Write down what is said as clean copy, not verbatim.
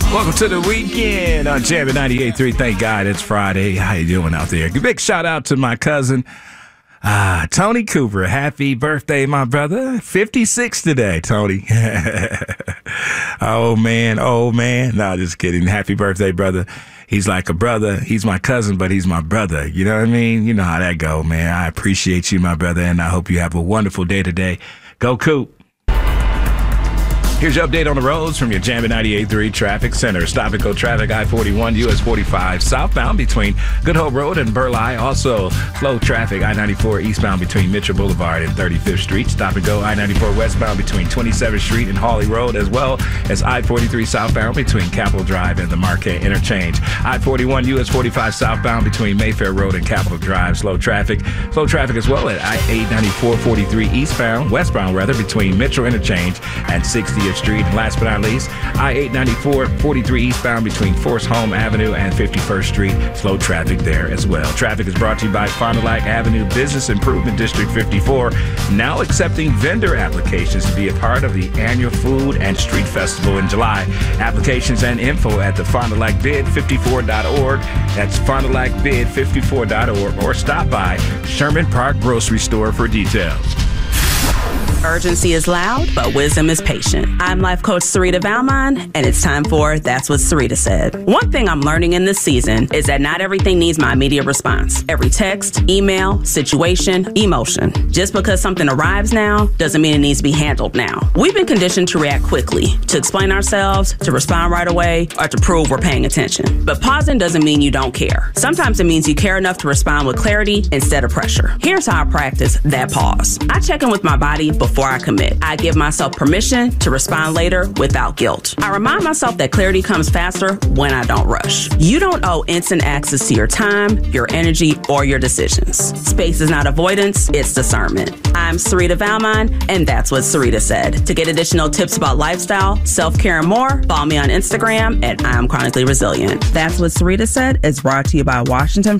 Welcome to the weekend on Champion 98.3. Thank God it's Friday. How you doing out there? Big shout out to my cousin, Tony Cooper. Happy birthday, my brother. 56 today, Tony. Oh, man. No, just kidding. Happy birthday, brother. He's like a brother. He's my cousin, but he's my brother. You know what I mean? You know how that go, man. I appreciate you, my brother, and I hope you have a wonderful day today. Go Coop. Here's your update on the roads from your Jammin' 98.3 Traffic Center. Stop and go traffic, I-41, US 45 southbound between Good Hope Road and Burleigh. Also, slow traffic, I-94 eastbound between Mitchell Boulevard and 35th Street. Stop and go I-94 westbound between 27th Street and Hawley Road, as well as I-43 southbound between Capitol Drive and the Marquette Interchange. I-41, US 45 southbound between Mayfair Road and Capitol Drive. Slow traffic as well at I-894 43 westbound between Mitchell Interchange and 60th Street. And last but not least, I-894 43 eastbound between Forest Home Avenue and 51st Street. Slow traffic there as well. Traffic is brought to you by Fond du Lac Avenue Business Improvement District 54, now accepting vendor applications to be a part of the annual Food and Street Festival in July. Applications and info at the Fond du Lac Bid54.org. That's Fond du Lac Bid54.org, or stop by Sherman Park Grocery Store for details. Urgency is loud, but wisdom is patient. I'm life coach Sarita Valmon, and it's time for That's What Sarita Said. One thing I'm learning in this season is that not everything needs my immediate response. Every text, email, situation, emotion. Just because something arrives now doesn't mean it needs to be handled now. We've been conditioned to react quickly, to explain ourselves, to respond right away, or to prove we're paying attention. But pausing doesn't mean you don't care. Sometimes it means you care enough to respond with clarity instead of pressure. Here's how I practice that pause. I check in with my body before I commit. I give myself permission to respond later without guilt. I remind myself that clarity comes faster when I don't rush. You don't owe instant access to your time, your energy, or your decisions. Space is not avoidance, it's discernment. I'm Sarita Valmon, and that's what Sarita said. To get additional tips about lifestyle, self-care, and more, follow me on Instagram at I'm Chronically Resilient. That's What Sarita Said is brought to you by Washington